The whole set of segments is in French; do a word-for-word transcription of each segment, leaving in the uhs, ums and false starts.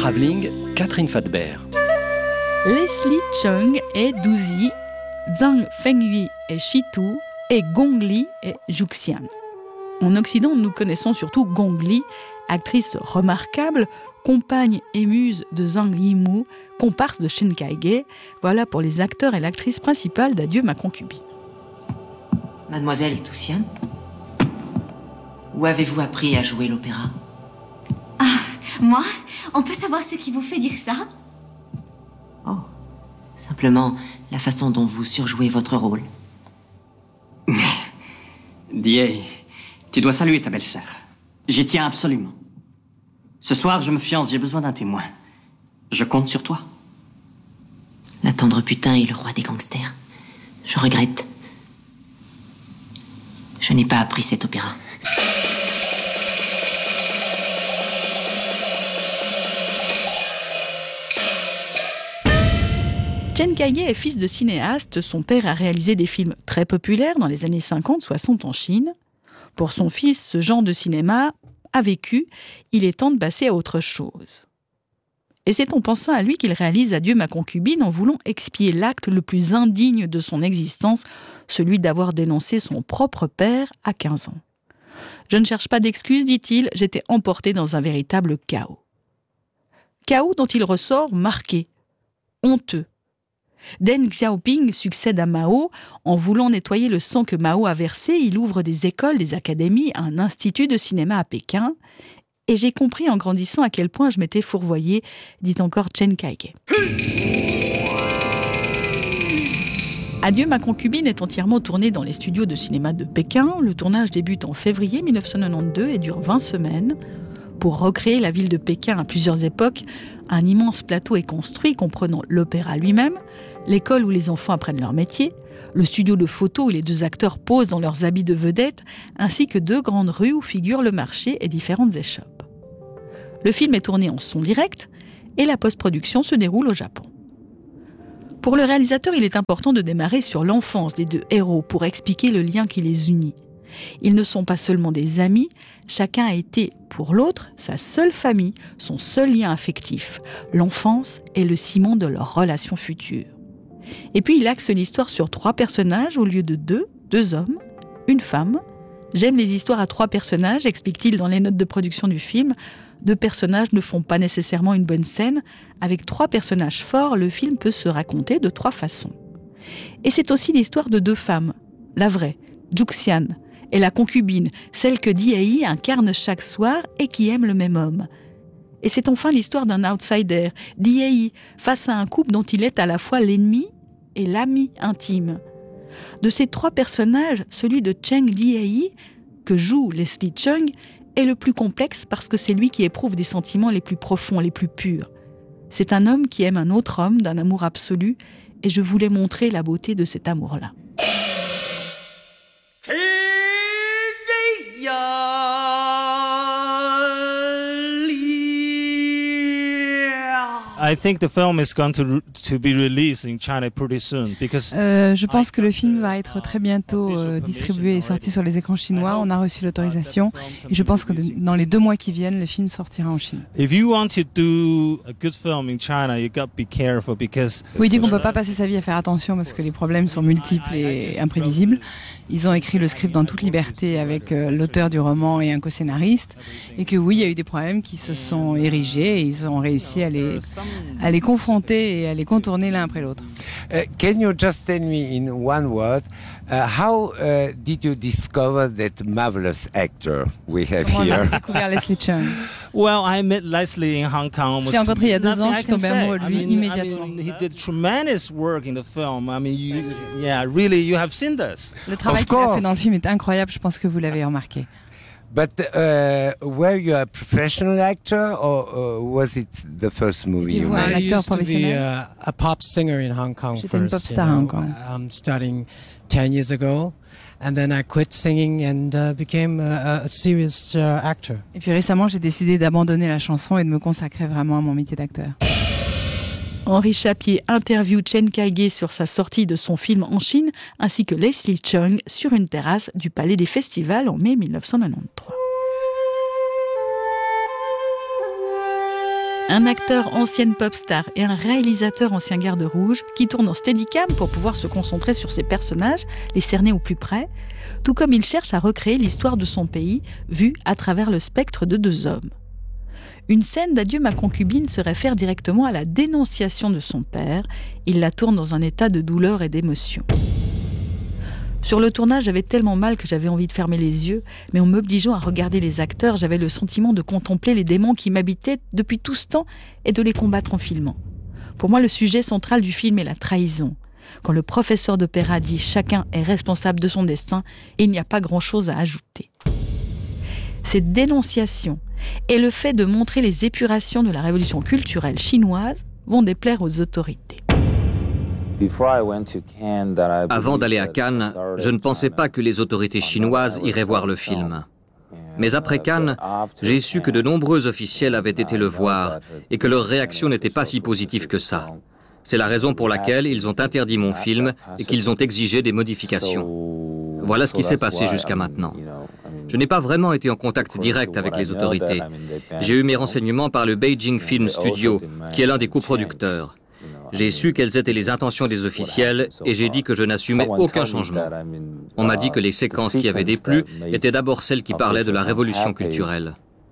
Travelling, Catherine Fadbert. Leslie Cheung est Duzi, Zhang Fenghui est Shitu et Gong Li est Juxian. En Occident, nous connaissons surtout Gong Li, actrice remarquable, compagne et muse de Zhang Yimou, comparse de Chen Kaige. Voilà pour les acteurs et l'actrice principale d'Adieu ma concubine. Mademoiselle Toussiane, où avez-vous appris à jouer l'opéra ? Ah, moi ? On peut savoir ce qui vous fait dire ça ? Oh, simplement la façon dont vous surjouez votre rôle. Die, tu dois saluer ta belle-sœur. J'y tiens absolument. Ce soir, je me fiance, j'ai besoin d'un témoin. Je compte sur toi. La tendre putain est le roi des gangsters. Je regrette. Je n'ai pas appris cet opéra. Chen Kaige est fils de cinéaste. Son père a réalisé des films très populaires dans les années cinquante soixante en Chine. Pour son fils, ce genre de cinéma a vécu. Il est temps de passer à autre chose. Et c'est en pensant à lui qu'il réalise Adieu ma concubine en voulant expier l'acte le plus indigne de son existence, celui d'avoir dénoncé son propre père à quinze ans. « Je ne cherche pas d'excuses, dit-il, j'étais emporté dans un véritable chaos. » Chaos dont il ressort marqué, honteux. Deng Xiaoping succède à Mao. En voulant nettoyer le sang que Mao a versé, il ouvre des écoles, des académies, un institut de cinéma à Pékin. Et j'ai compris en grandissant à quel point je m'étais fourvoyé, dit encore Chen Kaige. Adieu ma concubine est entièrement tourné dans les studios de cinéma de Pékin. Le tournage débute en février dix-neuf cent quatre-vingt-douze et dure vingt semaines. Pour recréer la ville de Pékin à plusieurs époques, un immense plateau est construit comprenant l'opéra lui-même, l'école où les enfants apprennent leur métier, le studio de photo où les deux acteurs posent dans leurs habits de vedettes, ainsi que deux grandes rues où figurent le marché et différentes échoppes. Le film est tourné en son direct et la post-production se déroule au Japon. Pour le réalisateur, il est important de démarrer sur l'enfance des deux héros pour expliquer le lien qui les unit. Ils ne sont pas seulement des amis, chacun a été, pour l'autre, sa seule famille, son seul lien affectif. L'enfance est le ciment de leur relation future. Et puis il axe l'histoire sur trois personnages au lieu de deux, deux hommes, une femme. J'aime les histoires à trois personnages, explique-t-il dans les notes de production du film. Deux personnages ne font pas nécessairement une bonne scène. Avec trois personnages forts, le film peut se raconter de trois façons. Et c'est aussi l'histoire de deux femmes, la vraie, Juxian, et la concubine, celle que Di incarne chaque soir et qui aime le même homme. Et c'est enfin l'histoire d'un outsider, Di, face à un couple dont il est à la fois l'ennemi et l'ami intime. De ces trois personnages, celui de Cheng Di, que joue Leslie Cheung, est le plus complexe parce que c'est lui qui éprouve des sentiments les plus profonds, les plus purs. C'est un homme qui aime un autre homme d'un amour absolu et je voulais montrer la beauté de cet amour-là. I think the film is going to to be released in China pretty soon because euh, je pense que le film va être très bientôt euh, distribué et sorti sur les écrans chinois. On a reçu l'autorisation et je pense que dans les deux mois qui viennent, le film sortira en Chine. If you want to do a good film in China, you got to be careful because oui, il dit qu'on peut pas passer sa vie à faire attention parce que les problèmes sont multiples et imprévisibles. Ils ont écrit le script dans toute liberté avec euh, l'auteur du roman et un co-scénariste et que oui, il y a eu des problèmes qui se sont érigés et ils ont réussi à les à les confronter et à les contourner l'un après l'autre. Uh, can you just tell me in one word uh, how uh, did you discover that marvelous actor we have Comment here? on a découvert Leslie Cheung? Well, I met Leslie in Hong Kong. Je l'ai rencontré il y a deux ans, je suis tombée amoureux de lui immédiatement. I mean, he did tremendous work in the film. I mean, you, yeah, really, you have seen this. Le travail qu'il a fait dans le film est incroyable, je pense que vous l'avez remarqué. But uh, were you a professional actor or uh, was it the first movie you made? I used to be a, a pop singer in Hong Kong J'étais une pop first, star you à know, Hong Kong. um, starting ten years ago. And then I quit singing and uh, became a, a serious uh, actor. Et puis récemment, j'ai décidé d'abandonner la chanson et de me consacrer vraiment à mon métier d'acteur. Henri Chapier interviewe Chen Kaige sur sa sortie de son film en Chine, ainsi que Leslie Cheung sur une terrasse du Palais des Festivals en mai dix-neuf cent quatre-vingt-treize. Un acteur ancienne pop star et un réalisateur ancien garde rouge qui tourne en steadicam pour pouvoir se concentrer sur ses personnages, les cerner au plus près, tout comme il cherche à recréer l'histoire de son pays vue à travers le spectre de deux hommes. Une scène d'Adieu ma concubine se réfère directement à la dénonciation de son père. Il la tourne dans un état de douleur et d'émotion. Sur le tournage, j'avais tellement mal que j'avais envie de fermer les yeux, mais en m'obligeant à regarder les acteurs, j'avais le sentiment de contempler les démons qui m'habitaient depuis tout ce temps et de les combattre en filmant. Pour moi, le sujet central du film est la trahison. Quand le professeur d'opéra dit « chacun est responsable de son destin », il n'y a pas grand-chose à ajouter. Cette dénonciation et le fait de montrer les épurations de la révolution culturelle chinoise vont déplaire aux autorités. Avant d'aller à Cannes, je ne pensais pas que les autorités chinoises iraient voir le film. Mais après Cannes, j'ai su que de nombreux officiels avaient été le voir et que leur réaction n'était pas si positive que ça. C'est la raison pour laquelle ils ont interdit mon film et qu'ils ont exigé des modifications. Voilà ce qui s'est passé jusqu'à maintenant. Je n'ai pas vraiment été en contact direct avec les autorités. J'ai eu mes renseignements par le Beijing Film Studio, qui est l'un des coproducteurs. J'ai su quelles étaient les intentions des officiels et j'ai dit que je n'assumais aucun changement. On m'a dit que les séquences qui avaient déplu étaient d'abord celles qui parlaient de la révolution culturelle.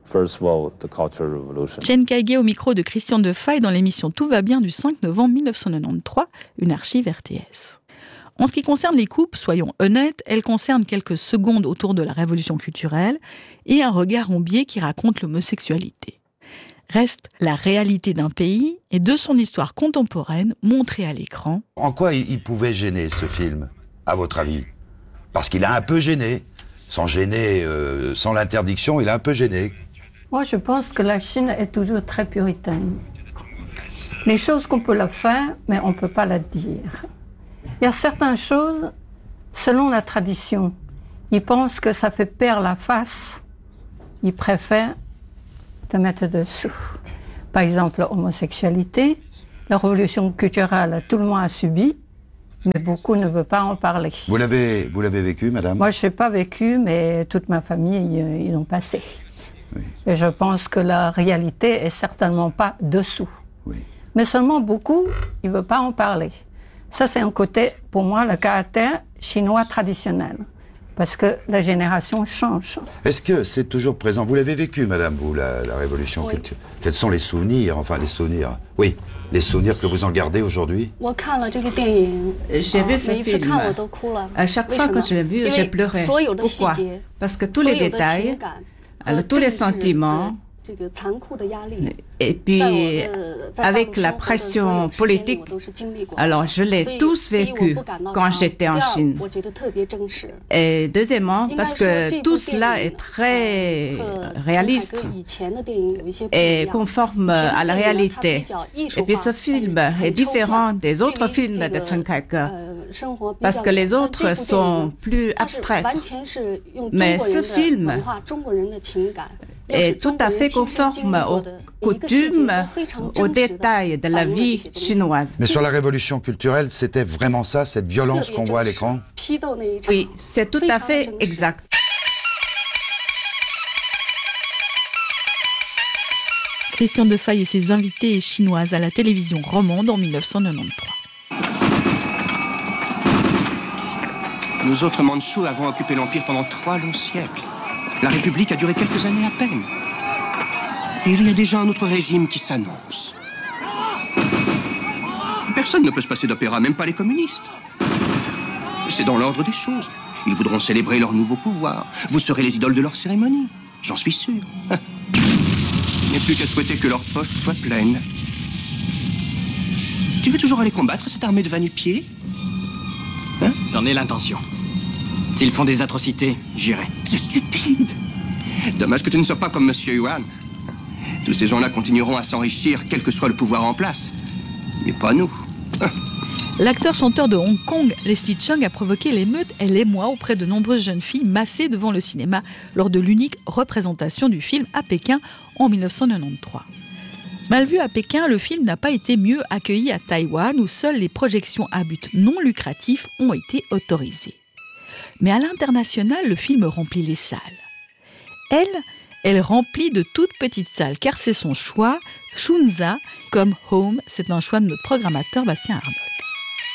Chen Kaige au micro de Christian Defaille dans l'émission Tout va bien du cinq novembre mille neuf cent quatre-vingt-treize, une archive R T S. En ce qui concerne les coupes, soyons honnêtes, elles concernent quelques secondes autour de la révolution culturelle et un regard en biais qui raconte l'homosexualité. Reste la réalité d'un pays et de son histoire contemporaine montrée à l'écran. En quoi il pouvait gêner ce film, à votre avis? Parce qu'il a un peu gêné. Sans gêner, euh, sans l'interdiction, il a un peu gêné. Moi, je pense que la Chine est toujours très puritaine. Les choses qu'on peut la faire, mais on ne peut pas la dire. Il y a certaines choses, selon la tradition, ils pensent que ça fait perdre la face. Ils préfèrent te mettre dessous. Par exemple, l'homosexualité, la révolution culturelle, tout le monde a subi, mais beaucoup ne veulent pas en parler. Vous l'avez, vous l'avez vécu, madame? Moi, je n'ai pas vécu, mais toute ma famille, ils, ils l'ont passé. Oui. Et je pense que la réalité est certainement pas dessous. Oui. Mais seulement beaucoup, ils ne veulent pas en parler. Ça, c'est un côté, pour moi, le caractère chinois traditionnel. Parce que la génération change. Est-ce que c'est toujours présent? Vous l'avez vécu, madame, vous, la, la révolution oui. culturelle. Quels sont les souvenirs, enfin les souvenirs, oui, les souvenirs que vous en gardez aujourd'hui? J'ai vu ce film. À chaque fois que je l'ai vu, j'ai pleuré. Pourquoi? Parce que tous les détails, tous les sentiments, et puis avec la pression politique, alors je l'ai tous vécu quand j'étais en Chine. Et deuxièmement, parce que tout cela est très réaliste et conforme à la réalité. Et puis ce film est différent des autres films de Chiang Kai-shek, parce que les autres sont plus abstraits. Mais ce film est tout à fait conforme aux coutumes, aux détails de la vie chinoise. Mais sur la révolution culturelle, c'était vraiment ça, cette violence qu'on voit à l'écran? Oui, c'est tout à fait exact. Christian Defaille et ses invités chinoises à la télévision romande en mille neuf cent quatre-vingt-treize. Nous autres Mandchous avons occupé l'Empire pendant trois longs siècles. La République a duré quelques années à peine. Et il y a déjà un autre régime qui s'annonce. Personne ne peut se passer d'opéra, même pas les communistes. C'est dans l'ordre des choses. Ils voudront célébrer leur nouveau pouvoir. Vous serez les idoles de leur cérémonie. J'en suis sûr. Je n'ai plus qu'à souhaiter que leurs poches soient pleines. Tu veux toujours aller combattre cette armée de va-nu-pieds? Hein? J'en ai l'intention. S'ils font des atrocités, j'irai. C'est stupide. Dommage que tu ne sois pas comme Monsieur Yuan. Tous ces gens-là continueront à s'enrichir, quel que soit le pouvoir en place. Mais pas nous. L'acteur-chanteur de Hong Kong, Leslie Cheung, a provoqué l'émeute et l'émoi auprès de nombreuses jeunes filles massées devant le cinéma lors de l'unique représentation du film à Pékin en mille neuf cent quatre-vingt-treize. Mal vu à Pékin, le film n'a pas été mieux accueilli à Taïwan, où seules les projections à but non lucratif ont été autorisées. Mais à l'international, le film remplit les salles. Elle, elle remplit de toutes petites salles, car c'est son choix, Shunza, comme Home, c'est un choix de notre programmateur Bastien Arnaud.